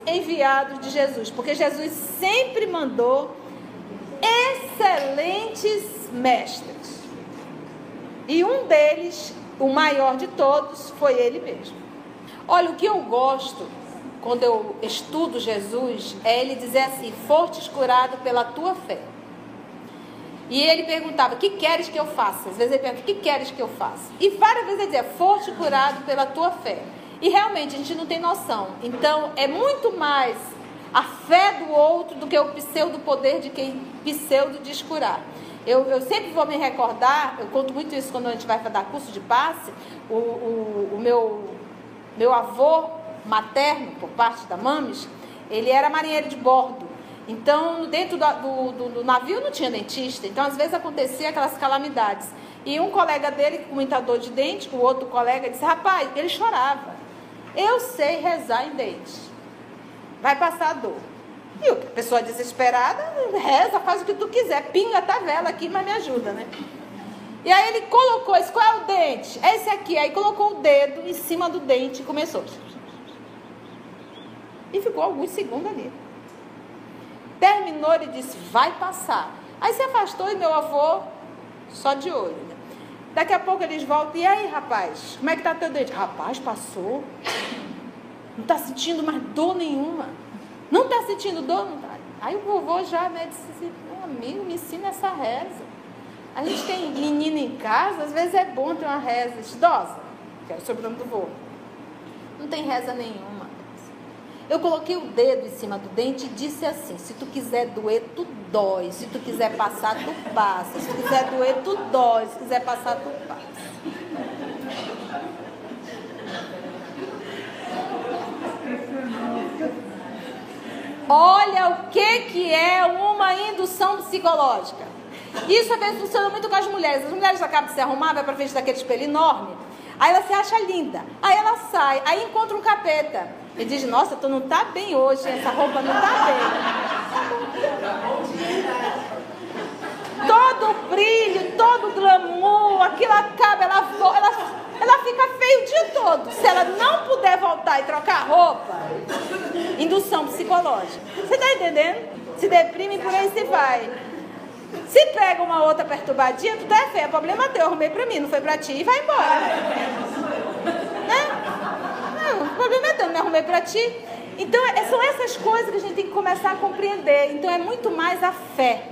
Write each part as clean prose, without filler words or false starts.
enviados de Jesus, porque Jesus sempre mandou excelentes mestres. E um deles, o maior de todos, foi ele mesmo. Olha, o que eu gosto quando eu estudo Jesus é ele dizer assim: fostes curado pela tua fé. E ele perguntava: que queres que eu faça? Às vezes ele pergunta: que queres que eu faça? E várias vezes ele dizia: foste curado pela tua fé. E realmente a gente não tem noção. Então é muito mais a fé do outro do que o pseudo poder de quem pseudo diz curar. Eu sempre vou me recordar, eu conto muito isso quando a gente vai dar curso de passe. O meu avô materno, por parte da mames, ele era marinheiro de bordo. Então, dentro do navio não tinha dentista. Então, às vezes acontecia aquelas calamidades. E um colega dele, com muita dor de dente, o outro colega disse: rapaz, ele chorava: eu sei rezar em dente, vai passar a dor. E a pessoa desesperada reza, faz o que tu quiser, pinga a vela aqui, mas me ajuda, né? E aí ele colocou esse: qual é o dente? É esse aqui. Aí colocou o dedo em cima do dente e começou. E ficou alguns segundos ali. Terminou, ele disse: vai passar. Aí se afastou e meu avô só de olho, né? Daqui a pouco eles voltam: e aí, rapaz, como é que tá teu dente? Rapaz, passou. Não tá sentindo mais dor nenhuma. Não tá sentindo dor? Não tá. Aí o vovô já, né, disse assim: meu amigo, me ensina essa reza. A gente tem menina em casa, às vezes é bom ter uma reza idosa, que é o sobrenome do vô. Não tem reza nenhuma. Eu coloquei o dedo em cima do dente e disse assim: se tu quiser doer, tu dói. Se tu quiser passar, tu passa. Se tu quiser doer, tu dói. Se quiser passar, tu passa. Olha o que é uma indução psicológica. Isso às vezes funciona muito com as mulheres. As mulheres acabam de se arrumar, vai pra frente daquele espelho enorme. Aí ela se acha linda. Aí ela sai, aí encontra um capeta. Ele diz: nossa, tu não tá bem hoje, essa roupa não tá bem. Todo o brilho, todo o glamour, aquilo acaba, ela fica feia o dia todo. Se ela não puder voltar e trocar roupa, indução psicológica. Você tá entendendo? Se deprime, por aí se vai. Se pega uma outra perturbadinha, tu tá feia, problema teu, eu arrumei pra mim, não foi pra ti, e vai embora. Né? Não, o problema é teu, não me arrumei pra ti. Então, são essas coisas que a gente tem que começar a compreender. Então, é muito mais a fé,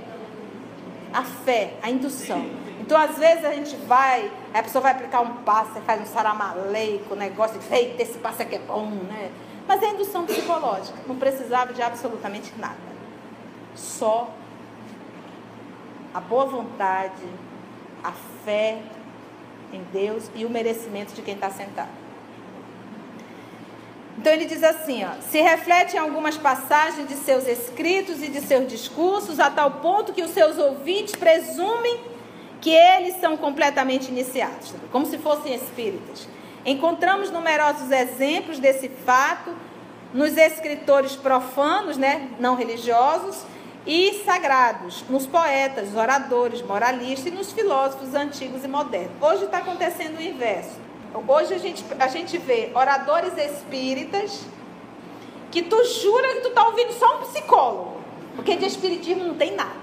a indução. Então, às vezes a gente vai, a pessoa vai aplicar um passe, faz um saramaleico, negócio, e diz: eita, esse passe aqui é bom, né? Mas é indução psicológica, não precisava de absolutamente nada. Só a boa vontade, a fé em Deus e o merecimento de quem está sentado. Então ele diz assim, ó: se reflete em algumas passagens de seus escritos e de seus discursos, a tal ponto que os seus ouvintes presumem que eles são completamente iniciados, como se fossem espíritas. Encontramos numerosos exemplos desse fato nos escritores profanos, né, não religiosos, e sagrados, nos poetas, oradores, moralistas e nos filósofos antigos e modernos. Hoje está acontecendo o inverso. Hoje a gente vê oradores espíritas que tu jura que tu está ouvindo só um psicólogo, porque de espiritismo não tem nada.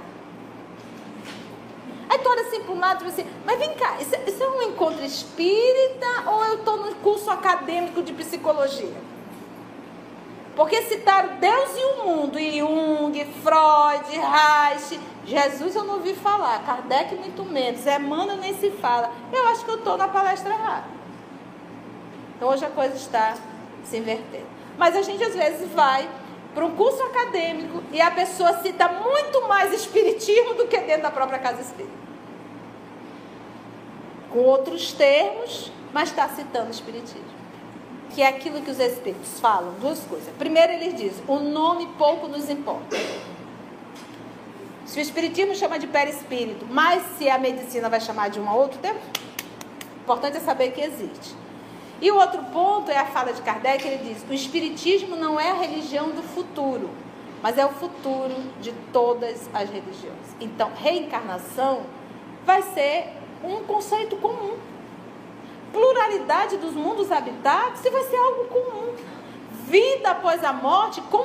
Aí tu olha assim para um lado e diz assim: mas vem cá, isso é um encontro espírita ou eu estou no curso acadêmico de psicologia? Porque citaram Deus e o mundo, Jung, Freud, Reich. Jesus eu não ouvi falar, Kardec muito menos, Emmanuel nem se fala. Eu acho que eu estou na palestra errada. Então hoje a coisa está se invertendo. Mas a gente às vezes vai para um curso acadêmico e a pessoa cita muito mais espiritismo do que dentro da própria casa espírita. Com outros termos, mas está citando espiritismo. Que é aquilo que os espíritos falam, duas coisas. Primeiro eles dizem: o nome pouco nos importa. Se o espiritismo chama de perispírito, mas se a medicina vai chamar de um a outro tempo, o importante é saber que existe. E o outro ponto é a fala de Kardec. Ele diz: o espiritismo não é a religião do futuro, mas é o futuro de todas as religiões. Então, reencarnação vai ser um conceito comum. Pluralidade dos mundos habitados, se vai ser algo comum. vida após a morte, como